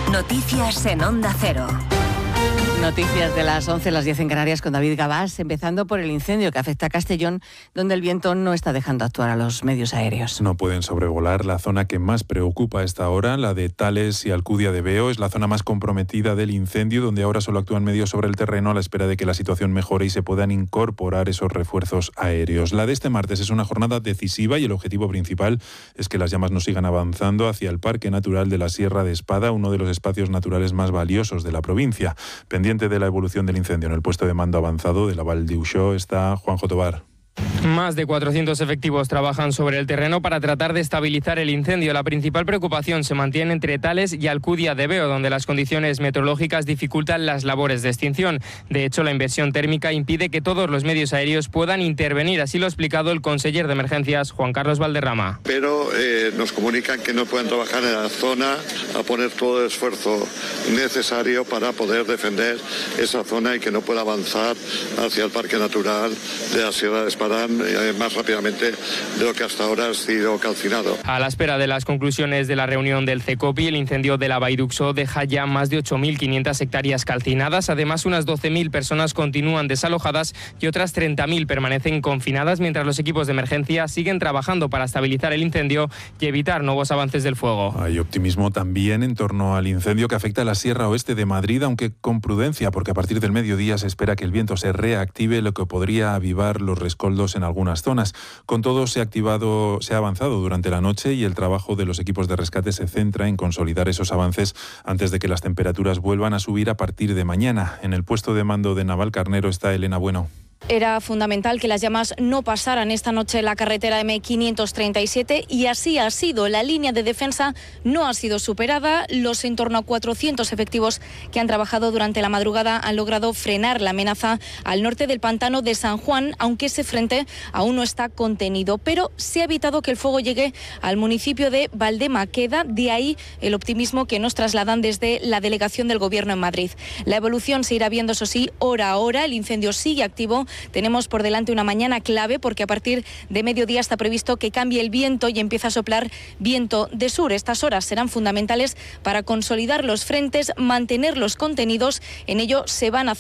Noticias en Onda Cero. Noticias de las 11, las 10 en Canarias con David Gabás, empezando por el incendio que afecta a Castellón, donde el viento no está dejando actuar a los medios aéreos. No pueden sobrevolar la zona que más preocupa a esta hora, la de Tales y Alcudia de Veo. Es la zona más comprometida del incendio, donde ahora solo actúan medios sobre el terreno a la espera de que la situación mejore y se puedan incorporar esos refuerzos aéreos. La de este martes es una jornada decisiva y el objetivo principal es que las llamas no sigan avanzando hacia el Parque Natural de la Sierra de Espada, uno de los espacios naturales más valiosos de la provincia. Pendiente de la evolución del incendio en el puesto de mando avanzado de la Val d'Uixó está Juanjo Tobar. Más de 400 efectivos trabajan sobre el terreno para tratar de estabilizar el incendio. La principal preocupación se mantiene entre Tales y Alcudia de Veo, donde las condiciones meteorológicas dificultan las labores de extinción. De hecho, la inversión térmica impide que todos los medios aéreos puedan intervenir. Así lo ha explicado el conseller de Emergencias, Juan Carlos Valderrama. Pero nos comunican que no pueden trabajar en la zona a poner todo el esfuerzo necesario para poder defender esa zona y que no pueda avanzar hacia el Parque Natural de la Sierra de Espada más rápidamente de lo que hasta ahora ha sido calcinado. A la espera de las conclusiones de la reunión del CECOPI, el incendio de la Val d'Uixó deja ya más de 8.500 hectáreas calcinadas. Además, unas 12.000 personas continúan desalojadas y otras 30.000 permanecen confinadas, mientras los equipos de emergencia siguen trabajando para estabilizar el incendio y evitar nuevos avances del fuego. Hay optimismo también en torno al incendio que afecta a la Sierra Oeste de Madrid, aunque con prudencia, porque a partir del mediodía se espera que el viento se reactive, lo que podría avivar los rescoldos en algunas zonas. Con todo, se ha avanzado durante la noche y el trabajo de los equipos de rescate se centra en consolidar esos avances antes de que las temperaturas vuelvan a subir a partir de mañana. En el puesto de mando de Navalcarnero está Elena Bueno. Era fundamental que las llamas no pasaran esta noche la carretera M537 y así ha sido. La línea de defensa no ha sido superada. Los en torno a 400 efectivos que han trabajado durante la madrugada han logrado frenar la amenaza al norte del pantano de San Juan, aunque ese frente aún no está contenido. Pero se ha evitado que el fuego llegue al municipio de Valdemaqueda, de ahí el optimismo que nos trasladan desde la delegación del Gobierno en Madrid. La evolución se irá viendo, eso sí, hora a hora. El incendio sigue activo. Tenemos por delante una mañana clave porque a partir de mediodía está previsto que cambie el viento y empiece a soplar viento de sur. Estas horas serán fundamentales para consolidar los frentes, mantenerlos contenidos. En ello se van a